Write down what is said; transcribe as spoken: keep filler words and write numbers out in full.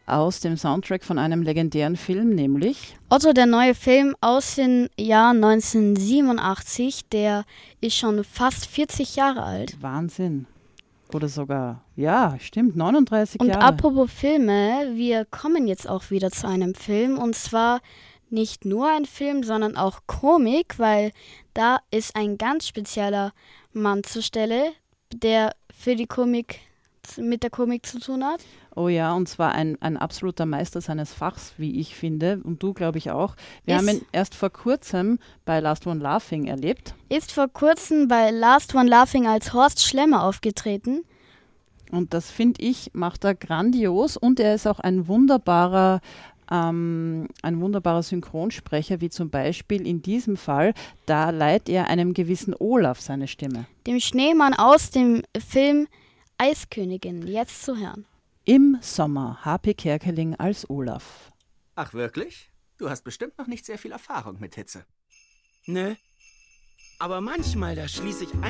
aus dem Soundtrack von einem legendären Film, nämlich Otto, der neue Film aus dem Jahr neunzehnhundertsiebenundachtzig, der ist schon fast vierzig Jahre alt. Wahnsinn. Oder sogar, ja, stimmt, neununddreißig Und Jahre. apropos Filme, wir kommen jetzt auch wieder zu einem Film, und zwar nicht nur ein Film, sondern auch Komik, weil da ist ein ganz spezieller Mann zur Stelle, der für die Komik, mit der Komik zu tun hat. Oh ja, und zwar ein, ein absoluter Meister seines Fachs, wie ich finde, und du, glaube ich, auch. Wir Ist- haben ihn erst vor kurzem bei Last One Laughing erlebt. Ist vor kurzem bei Last One Laughing als Horst Schlemmer aufgetreten. Und das, finde ich, macht er grandios. Und er ist auch ein wunderbarer, ähm, ein wunderbarer Synchronsprecher, wie zum Beispiel in diesem Fall. Da leiht er einem gewissen Olaf seine Stimme. Dem Schneemann aus dem Film Eiskönigin, jetzt zu hören. Im Sommer H P Kerkeling als Olaf. Ach wirklich? Du hast bestimmt noch nicht sehr viel Erfahrung mit Hitze. Nö. Aber manchmal, da schließe ich